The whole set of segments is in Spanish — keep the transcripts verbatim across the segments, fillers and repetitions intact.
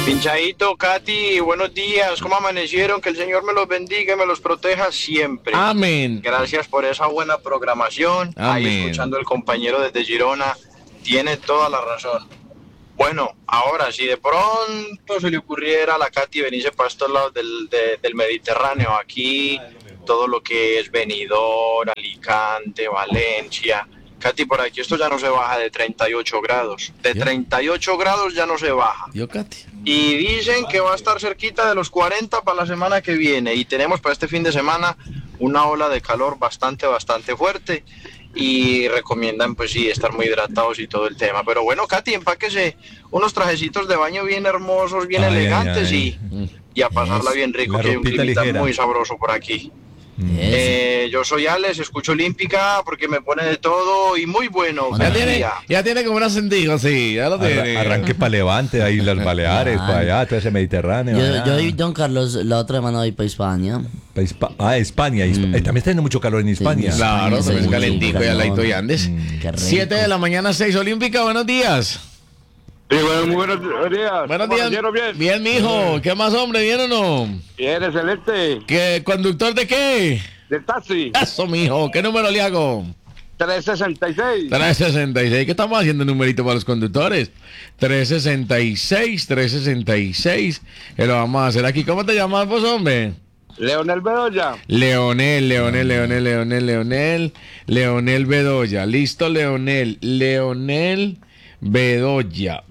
Pinchadito, Katy, buenos días. ¿Cómo amanecieron? Que el Señor me los bendiga y me los proteja siempre. Amén. Gracias por esa buena programación. Amén. Ahí escuchando el compañero desde Girona. Tiene toda la razón. Bueno, ahora, si de pronto se le ocurriera a la Katy venirse para estos lados del, de, del Mediterráneo, aquí todo lo que es Benidorm, Alicante, Valencia. Katy, por aquí esto ya no se baja de treinta y ocho grados. De ¿Ya? treinta y ocho grados ya no se baja. Yo, Katy. Y dicen que va a estar cerquita de los cuarenta para la semana que viene. Y tenemos para este fin de semana una ola de calor bastante, bastante fuerte. Y recomiendan, pues sí, estar muy hidratados y todo el tema. Pero bueno, Katy, empáquese unos trajecitos de baño bien hermosos, bien Ay, elegantes ay, Y, y a pasarla bien rico, La que hay un ropita clima ligera. muy sabroso por aquí. Eso. Eh, yo soy Alex, escucho Olímpica porque me pone de todo y muy bueno. Ya Buen tiene, día. ya tiene como un acentico, sí, ya lo tiene. Arra- arranque para Levante, ahí las Baleares, Claro. para allá, todo ese Mediterráneo. Yo, allá. yo y Don Carlos la otra semana voy para España. Pa' Hispa- ah, España. Hispa- Mm. eh, también está teniendo mucho calor en España. sí. Claro, España, también sí, calentico y calor. al ladito de Andes. Mm, qué rico. Siete de la mañana, seis Olímpica, buenos días. Sí, bueno, muy buenos días. Buenos ¿Cómo días. amanecieron bien? Bien, mijo. ¿Qué más, hombre? ¿Bien o no? Bien, excelente. ¿Qué, conductor de qué? Del taxi. Eso, mijo. ¿Qué número le hago? trescientos sesenta y seis. trescientos sesenta y seis. ¿Qué estamos haciendo numerito para los conductores? trescientos sesenta y seis, trescientos sesenta y seis. Que lo vamos a hacer aquí. ¿Cómo te llamas vos, hombre? Leonel Bedoya. Leonel, Leonel, Leonel, Leonel, Leonel, Leonel Bedoya. Listo, Leonel. Leonel Bedoya.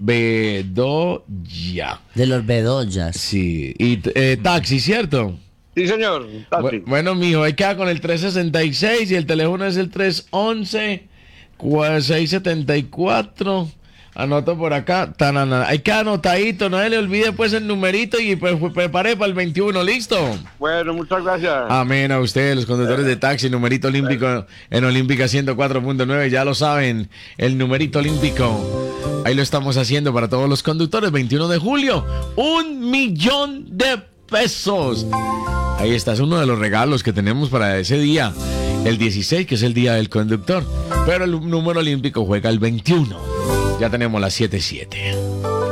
Bedoya. De los Bedoyas. Sí. Y eh, taxi, ¿cierto? Sí, señor. Taxi. Bu- Bueno, mijo, ahí queda con el trescientos sesenta y seis y el teléfono es el trescientos once, seiscientos setenta y cuatro. Anoto por acá. Tanana. Ahí queda anotadito, no se le olvide pues el numerito y pues, pues, prepare para el veintiuno, ¿listo? Bueno, muchas gracias. Amén a ustedes, los conductores de taxi, numerito olímpico en Olímpica ciento cuatro punto nueve, ya lo saben, el numerito olímpico. Ahí lo estamos haciendo para todos los conductores, veintiuno de julio, un millón de pesos. Ahí está, es uno de los regalos que tenemos para ese día, el dieciséis, que es el día del conductor, pero el número olímpico juega el veintiuno. Ya tenemos las siete siete.